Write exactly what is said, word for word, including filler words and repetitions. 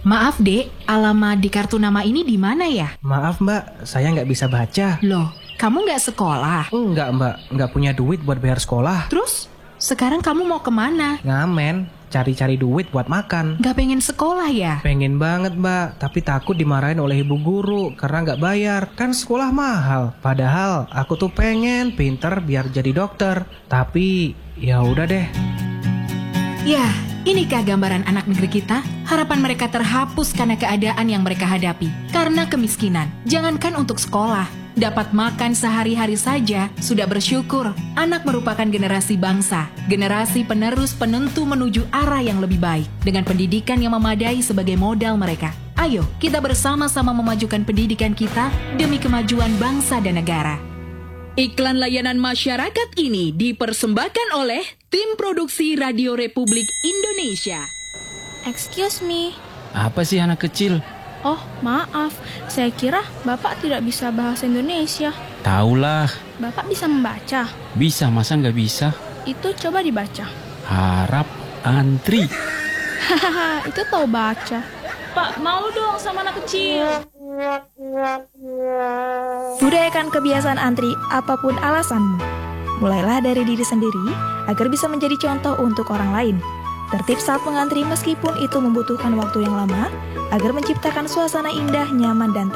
Maaf dek, alamat di kartu nama ini di mana ya? Maaf mbak, saya nggak bisa baca. Loh, kamu nggak sekolah? Enggak mbak, nggak punya duit buat bayar sekolah. Terus, sekarang kamu mau kemana? Ngamen, cari-cari duit buat makan. Nggak pengen sekolah ya? Pengen banget mbak, tapi takut dimarahin oleh ibu guru karena nggak bayar. Kan sekolah mahal. Padahal aku tuh pengen pinter biar jadi dokter. Tapi ya udah deh. Ya, inikah gambaran anak negeri kita? Harapan mereka terhapus karena keadaan yang mereka hadapi. Karena kemiskinan, jangankan untuk sekolah, dapat makan sehari-hari saja sudah bersyukur. Anak merupakan generasi bangsa, generasi penerus penentu menuju arah yang lebih baik, dengan pendidikan yang memadai sebagai modal mereka. Ayo, kita bersama-sama memajukan pendidikan kita demi kemajuan bangsa dan negara. Iklan layanan masyarakat ini dipersembahkan oleh Tim Produksi Radio Republik Indonesia. Excuse me. Apa sih anak kecil? Oh, maaf. Saya kira Bapak tidak bisa bahasa Indonesia. Taulah. Bapak bisa membaca? Bisa, masa nggak bisa? Itu coba dibaca. Harap antri. Hahaha, itu tahu baca. Pak, mau dong sama anak kecil. Budayakan kebiasaan antri apapun alasanmu. Mulailah dari diri sendiri agar bisa menjadi contoh untuk orang lain. Tertib saat mengantri meskipun itu membutuhkan waktu yang lama agar menciptakan suasana indah, nyaman, dan tenang.